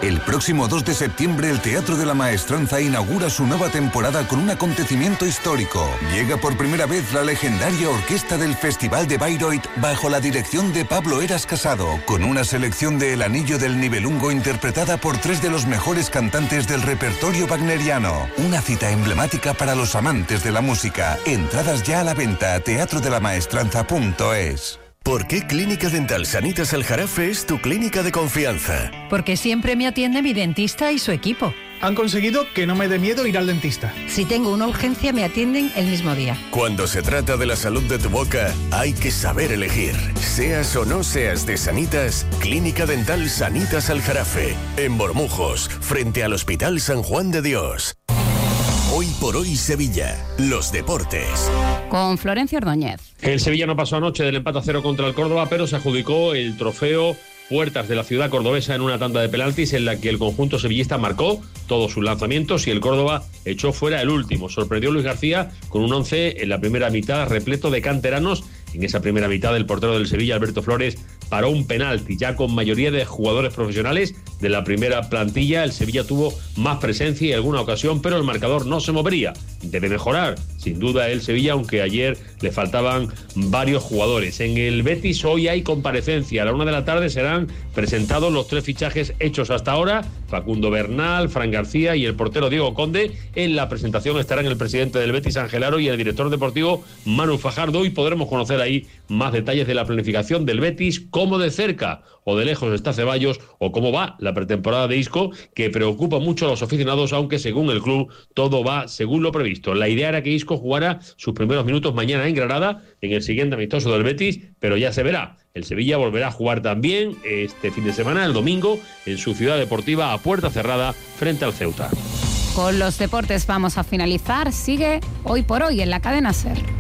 El próximo 2 de septiembre el Teatro de la Maestranza inaugura su nueva temporada con un acontecimiento histórico. Llega por primera vez la legendaria orquesta del Festival de Bayreuth bajo la dirección de Pablo Eras Casado, con una selección de El Anillo del Nibelungo interpretada por 3 de los mejores cantantes del repertorio wagneriano. Una cita emblemática para los amantes de la música. Entradas ya a la venta a teatrodelamaestranza.es. ¿Por qué Clínica Dental Sanitas Aljarafe es tu clínica de confianza? Porque siempre me atiende mi dentista y su equipo. Han conseguido que no me dé miedo ir al dentista. Si tengo una urgencia, me atienden el mismo día. Cuando se trata de la salud de tu boca, hay que saber elegir. Seas o no seas de Sanitas, Clínica Dental Sanitas Aljarafe, en Bormujos, frente al Hospital San Juan de Dios. Hoy por hoy Sevilla, los deportes. Con Florencio Ordóñez. El Sevilla no pasó anoche del empate a 0 contra el Córdoba, pero se adjudicó el trofeo Puertas de la ciudad cordobesa en una tanda de penaltis en la que el conjunto sevillista marcó todos sus lanzamientos y el Córdoba echó fuera el último. Sorprendió Luis García con un 11 en la primera mitad repleto de canteranos. En esa primera mitad el portero del Sevilla, Alberto Flores, paró un penalti ya con mayoría de jugadores profesionales de la primera plantilla. El Sevilla tuvo más presencia y alguna ocasión, pero el marcador no se movería. Debe mejorar, sin duda, el Sevilla, aunque ayer le faltaban varios jugadores. En el Betis hoy hay comparecencia. A la 1 de la tarde serán presentados los 3 fichajes hechos hasta ahora: Facundo Bernal, Fran García y el portero Diego Conde. En la presentación estarán el presidente del Betis, Ángel Aro, y el director deportivo, Manu Fajardo, y podremos conocer ahí más detalles de la planificación del Betis, cómo de cerca o de lejos está Ceballos o cómo va la pretemporada de Isco, que preocupa mucho a los aficionados, aunque según el club todo va según lo previsto. La idea era que Isco jugara sus primeros minutos mañana en Granada, en el siguiente amistoso del Betis, pero ya se verá. El Sevilla volverá a jugar también este fin de semana, el domingo, en su ciudad deportiva a puerta cerrada frente al Ceuta. Con los deportes vamos a finalizar. Sigue Hoy por Hoy en la cadena SER.